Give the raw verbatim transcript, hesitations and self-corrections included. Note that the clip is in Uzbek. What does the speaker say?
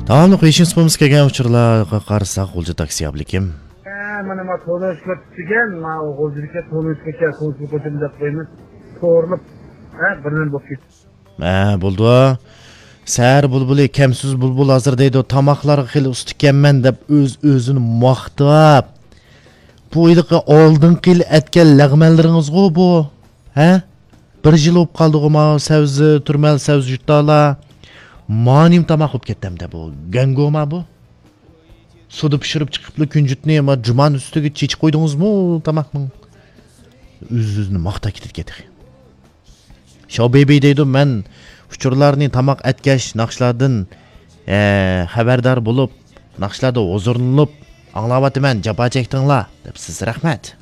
Tamamlı qo'yishimiz bo'lmasa kelgan uchurlarga qarasak, G'ulji taksi ablikim. Ha, mana ma to'lashga tushgan, ma G'uljiga to'lashga to'lashga qo'ydim deb qo'ymiz. To'g'rilib, ha, birdan bo'lib ketdi. Ha, bo'ldi. Sar bulbuli kamsiz bulbul hozir deydi, tamoqlarga xil usti ekanman deb o'z o'zini maqtab. Bu yilqi oldingi yil aytgan lag'manlaringiz-ku bu. Ha? Bir yil bo'lib qoldi-ku, savzi, turmal savzi yutdalar. Manim tamoq olib ketdimda bu. Gangoma bu. Suvda pishirib chiqibli kunjutni ma juman ustiga chechib qo'ydingizmi tamoqni? O'z-o'zini maqta ketib ketdi. Sho bebe deydi, men uchurlarni tamoq atkash naqshlardan xabardor bo'lib, naqshlarda o'zirinib anglayapman, jabo chekdinglar deb siz rahmat.